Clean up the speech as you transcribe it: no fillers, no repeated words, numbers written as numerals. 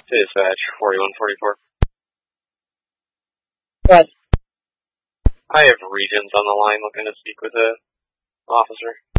Dispatch 4144. Yes. I have Regents on the line looking to speak with an officer.